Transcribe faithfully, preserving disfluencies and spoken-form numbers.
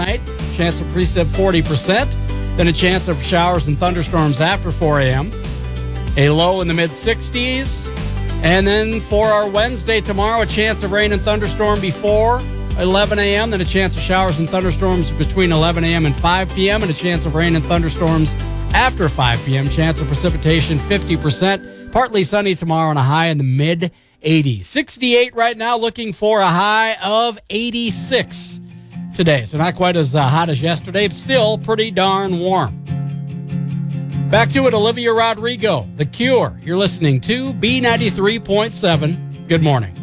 overnight. Chance of precip forty percent. Then a chance of showers and thunderstorms after four a.m. A low in the mid-sixties. And then for our Wednesday tomorrow, a chance of rain and thunderstorm before eleven a.m., then a chance of showers and thunderstorms between eleven a.m. and five p.m., and a chance of rain and thunderstorms after five p.m. Chance of precipitation fifty percent. Partly sunny tomorrow and a high in the mid-eighties. sixty-eight right now, looking for a high of eighty-six today. So not quite as uh, hot as yesterday, but still pretty darn warm. Back to it, Olivia Rodrigo, The Cure. You're listening to B ninety-three point seven. Good morning.